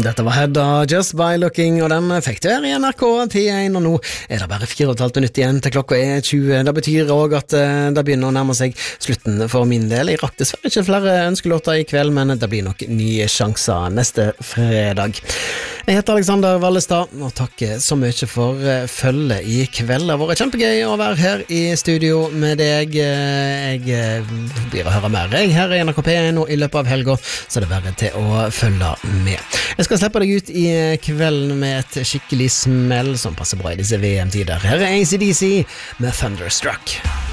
Dette var Hedda, Just By Looking, og den fikk du her i NRK T1, og nå det bare 4,5 minutter igjen til klokka 20. Det betyr også at det begynner å nærme seg slutten for min del. Jeg rakk dessverre ikke flere ønskelåter i kveld, men det blir nok nye sjanser neste fredag. Jeg heter Alexander Vallestad, og takk så mye for følget i kveld. Det har vært kjempegøy å være her i studio med deg. Jeg blir å høre mer her i NRK P1 og i løpet av helga, så det er bare til å følge med. Jeg skal slippe deg ut i kvelden med et skikkelig smell som passer bra i disse VM-tider. Her er ACDC med Thunderstruck.